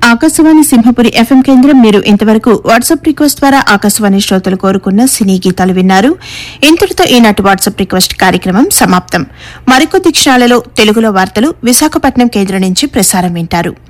Akashvani Simhapuri FM కేంద్రం. మీరు ఇంతవరకు వాట్సాప్ రిక్వెస్ట్ ద్వారా ఆకాశవాణి శ్రోతలు కోరుకున్న సినీ గీతాలు విన్నారు. ఇంతటితో ఈనాటి వాట్సాప్ రిక్వెస్ట్ కార్యక్రమం సమాప్తం. మరికొద్ది క్షణాలలో తెలుగులో వార్తలు విశాఖపట్నం కేంద్రం నుంచి ప్రసారం వింటారు.